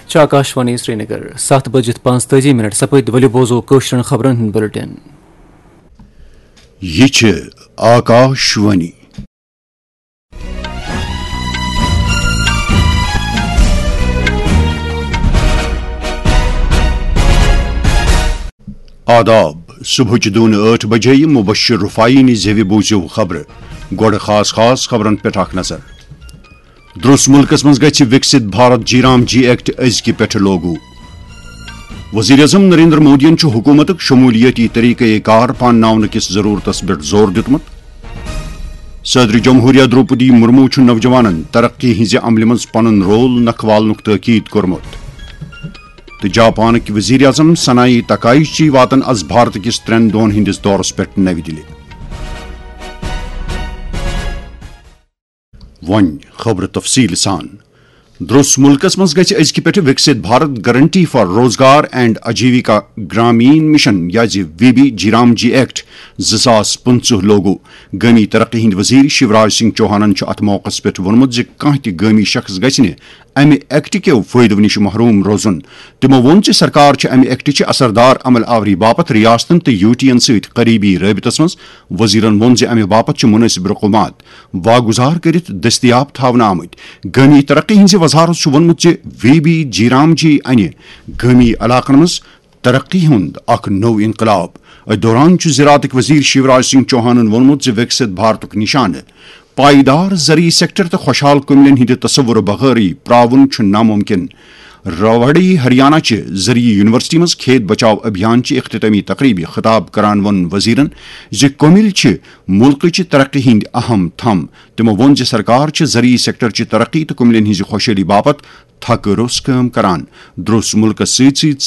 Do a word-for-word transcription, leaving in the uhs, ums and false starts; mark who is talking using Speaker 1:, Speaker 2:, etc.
Speaker 1: آکاشوانی سری نگر سات budget پانچتجی minute سپد ولو بوزو کوشرن خبرن ہند بلٹن
Speaker 2: یہ آکاشوانی آداب صبح دون ٹھ بجے مبشر رفائی نی زیوی بوزیو خبر گوڑ خاص خاص خبرن پہ اخ نظر درس ملکس مز گژھِ وکست بھارت جی رام جی ایکٹ ازکہ پہ لوگو وزیر اعظم نریندر مودین حکومت شمولیتی طریقہ کار پانناون کس ضرورتس پہ زور دتمت صدر جمہوریہ دروپدی مرمو نوجوانن ترقی ہز عمل مز پن رول نکھوالنک تاکید کورمت تو جاپانک وزیر اعظم سنائی تکائچی واتن از بھارت کس ترین دون ہندس دورس پہ نو دلی ون خبر تفصیل سان درس ملکس مز گژھِ ازکہ پہ وکست بھارت گارنٹی فار روزگار اینڈ آجیوکا گرامین مشن یا وی بی جی رام جی ایکٹ زاس پنچہ لوگو گامی ترقی ہند وزیر شیوراج سنگھ چوہانن ات موقع پہ وونمت زِ کانٛہہ تہِ گامی شخص گژھِ نہٕ امہ ایکٹ کیو فٲیدٕ نش محروم روزن تمو ووٚن زِ سرکار چھِ امہ ایکٹٕچہِ اثردار عمل آوری باپت ریاستن تہٕ یو ٹی ین سۭتۍ قریبی رٲبطس منٛز وزیرن ووٚن زِ امہ باپت چھِ منٲسب رقوٗمات واگزار کٔرِتھ دٔستیاب تھاونہٕ آمٕتۍ گٲمی ترقی ہٕنٛزِ وزارت چھُ ووٚنمُت زِ وی بی جی رام جی انہِ گٲمی علاقن منٛز ترقی ہُنٛد اکھ نوٚو انقلاب اتھ دوران چھُ زراعتٕکۍ وزیر شیوراج سنگھ چوہانن ووٚنمُت زِ وکست بھارتُک نشانہٕ پائیدار زرعی سیکٹر تو خوشحال کملن ہند تصور بغٲری پراون چھ ناممکن روہڑی ہریانہ چہ زرعی یونیورسٹی مز کھیت بچاؤ ابھیان چہ اختتامی تقریبی خطاب کران ون وزیرن زِ کمل چھ ملکچہ ترقی ہند اہم تھم تمو ووٚن زِ سرکار چھ زرعی سیکٹر چہ ترقی تو کملن ہز خوشحالی باپت تھک روٚس کٲم کران درس ملکس سۭتۍ سۭتۍ